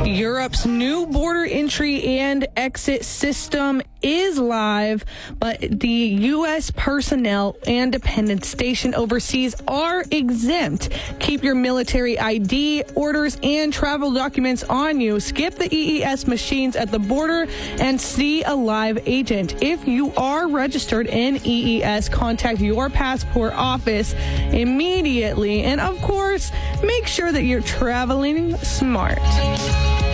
Europe's new border entry and exit system is live, but the U.S. personnel and dependents stationed overseas are exempt. Keep your military ID, orders, and travel documents on you. Skip the EES machines at the border and see a live agent. If you are registered in EES, contact your passport office immediately. And of course, make sure that you're traveling smart.